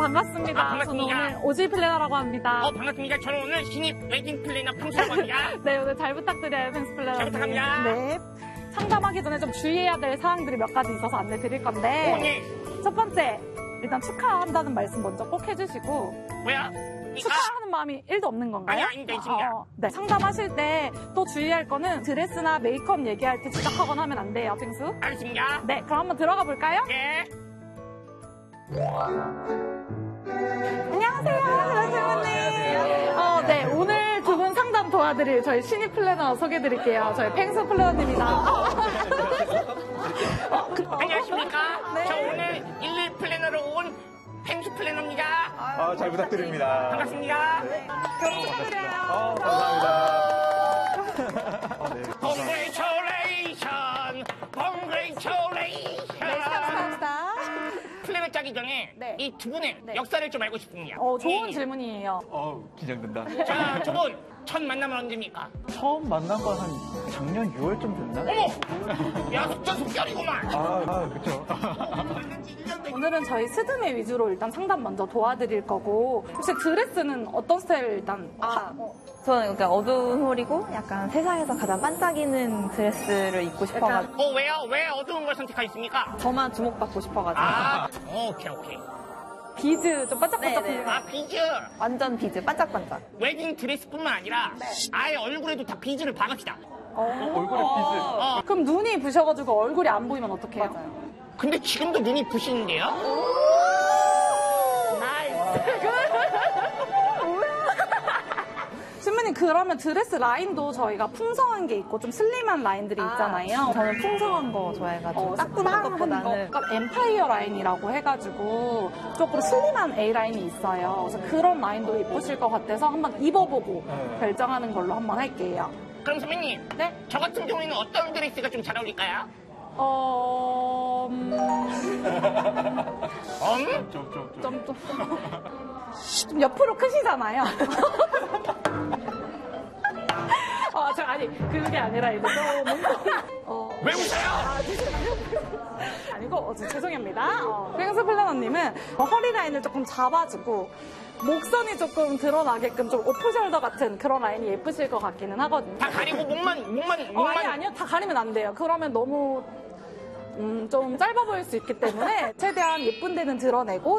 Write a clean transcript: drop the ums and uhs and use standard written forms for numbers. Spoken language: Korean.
반갑습니다. 반갑습니다. 저는 오늘 오지 플래너라고 합니다. 반갑습니다. 저는 오늘 신입 웨딩 플래너 펭수라고 합니다. 네, 오늘 잘 부탁드려요, 펭수 플래너. 잘 부탁합니다. 네. 상담하기 전에 좀 주의해야 될 사항들이 몇 가지 있어서 안내 드릴 건데. 네. 첫 번째, 일단 축하한다는 말씀 먼저 꼭 해주시고. 뭐야? 축하하는 마음이 1도 없는 건가요? 아니, 아닙니다. 있습니다. 네, 상담하실 때 또 주의할 거는 드레스나 메이크업 얘기할 때 지적하거나 하면 안 돼요, 펭수. 알겠습니다. 네, 그럼 한번 들어가 볼까요? 네. 안녕하세요, 드레스분님. 네, 오늘 두 분 상담 도와드릴 저희 신입 플래너 소개해드릴게요. 저희 펭수 플래너님이다. 안녕하십니까? 네. 저 오늘 11 플래너로 온 펭수 플래너입니다. 잘 부탁드립니다. 반갑습니다. 결혼 축하드려요. 감사합니다. Congratulation! Congratulation! 감사합니다. 플래너 짜기 전에 네. 이 두 분의 네. 역사를 좀 알고 싶습니다. 좋은 예. 질문이에요. 긴장된다. 자, 두 분 첫 만남은 언제입니까? 처음 만난 건 한 작년 6월쯤 됐나? 어머! 야, 숙전 숙결이구만! 그쵸. 오늘은 저희 스드메 위주로 일단 상담 먼저 도와드릴 거고, 혹시 드레스는 어떤 스타일 일단? 저는 그러니까 어두운 홀이고 약간 세상에서 가장 반짝이는 드레스를 입고 싶어가지고 왜요? 왜 어두운 걸 선택하셨습니까? 저만 주목받고 싶어가지고 오케이. 비즈 좀 반짝반짝. 네네. 비즈! 완전 비즈 반짝반짝. 웨딩 드레스뿐만 아니라 아예 얼굴에도 다 비즈를 박읍시다. 얼굴에 빛을. 그럼 눈이 부셔가지고 얼굴이 안 보이면 어떡해요? 근데 지금도 눈이 부시는데요? 신부님, 그러면 드레스 라인도 저희가 풍성한 게 있고 좀 슬림한 라인들이 있잖아요. 저는 풍성한 거 좋아해가지고 따뜻한 것보다는 약간 엠파이어 라인이라고 해가지고 조금 슬림한 A 라인이 있어요. 그래서 그런 라인도 예쁘실 것 같아서 한번 입어보고 결정하는 걸로 한번 할게요. 그럼 선배님, 네? 저 같은 경우에는 어떤 드레스가 좀 잘 어울릴까요? 좀 옆으로 크시잖아요. 그게 아니라 이제 왜 웃어요? 아니고, 죄송합니다. 펭수 플래너님은 허리 라인을 조금 잡아주고, 목선이 조금 드러나게끔 좀 오프숄더 같은 그런 라인이 예쁘실 것 같기는 하거든요. 다 가리고 목만. 아니요. 다 가리면 안 돼요. 그러면 너무 좀 짧아 보일 수 있기 때문에 최대한 예쁜 데는 드러내고